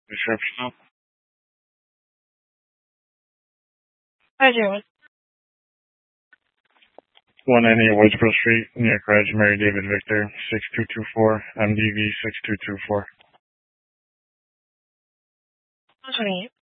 Description. 198 Whitesboro Street, near Garage Mary David Victor, 6224, MDV 6224. 128.